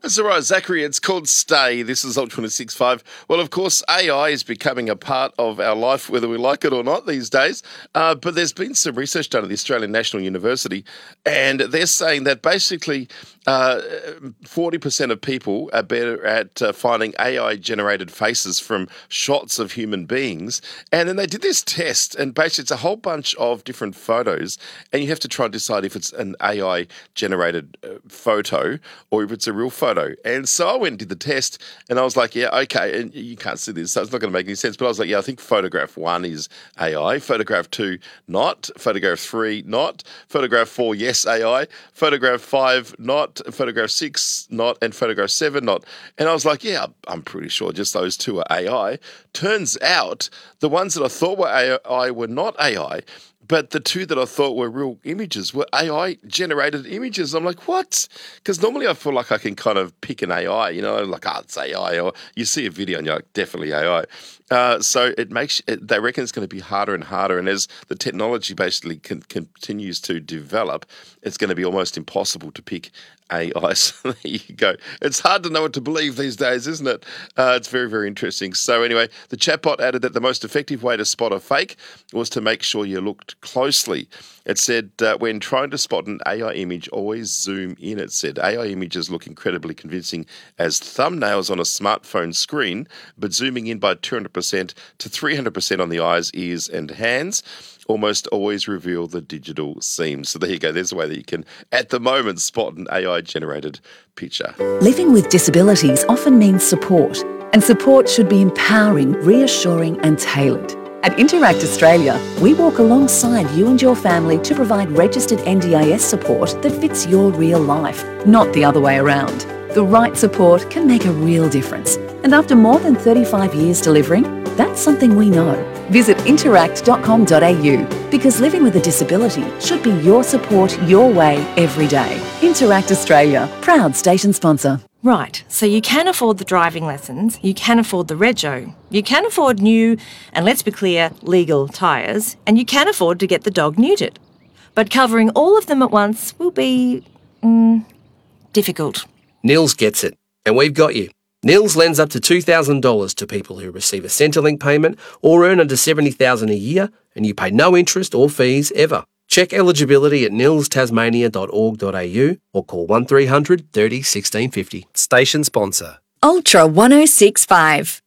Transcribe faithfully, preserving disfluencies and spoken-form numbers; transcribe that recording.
That's all right, Zachary. It's called Stay. This is Alt twenty-six point five. Well, of course, A I is becoming a part of our life, whether we like it or not these days. Uh, but there's been some research done at the Australian National University, and they're saying that basically uh, forty percent of people are better at uh, finding A I-generated faces from shots of human beings. And then they did this test, and basically it's a whole bunch of different photos, and you have to try and decide if it's an A I-generated uh, photo or if it's a real photo. And so I went and did the test, and I was like, yeah, okay, and you can't see this, so it's not going to make any sense, but I was like, yeah, I think photograph one is A I, photograph two, not, photograph three, not, photograph four, yes, A I, photograph five, not, photograph six, not, and photograph seven, not. And I was like, yeah, I'm pretty sure just those two are A I. Turns out the ones that I thought were A I were not A I. But the two that I thought were real images were A I-generated images. I'm like, what? Because normally I feel like I can kind of pick an A I, you know, like, oh, it's A I. Or you see a video and you're like, definitely A I. Uh, so it makes, it, they reckon it's going to be harder and harder. And as the technology basically con- continues to develop, it's going to be almost impossible to pick A I. So there you go. It's hard to know what to believe these days, isn't it? Uh, it's very, very interesting. So anyway, the chatbot added that the most effective way to spot a fake was to make sure you looked closely. It said, uh, when trying to spot an A I image, always zoom in. It said, A I images look incredibly convincing as thumbnails on a smartphone screen, but zooming in by two hundred percent to three hundred percent on the eyes, ears, and hands almost always reveal the digital seams. So there you go. There's a way that you can, at the moment, spot an A I-generated picture. Living with disabilities often means support, and support should be empowering, reassuring and tailored. At Interact Australia, we walk alongside you and your family to provide registered N D I S support that fits your real life, not the other way around. The right support can make a real difference. And after more than thirty-five years delivering, that's something we know. Visit interact dot com dot a u because living with a disability should be your support your way every day. Interact Australia, proud station sponsor. Right, so you can afford the driving lessons, you can afford the rego, you can afford new, and let's be clear, legal tyres, and you can afford to get the dog neutered. But covering all of them at once will be, mm, difficult. Nils gets it, and we've got you. Nils lends up to two thousand dollars to people who receive a Centrelink payment or earn under seventy thousand dollars a year, and you pay no interest or fees ever. Check eligibility at nils tasmania dot org dot a u or call one three hundred thirty sixteen fifty. Station sponsor. Ultra one oh six point five.